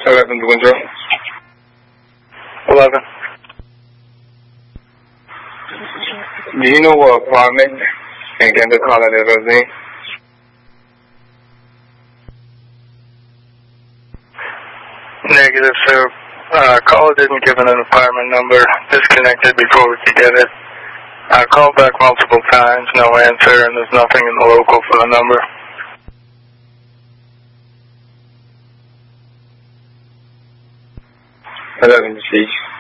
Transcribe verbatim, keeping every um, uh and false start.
eleven to Windsor. eleven. Do you know what apartment? And can they call it a Rosine? Negative, sir. Uh, caller didn't give an apartment number. Disconnected before we could get it. I called back multiple times, no answer, and there's nothing in the local for the number. eleven to C.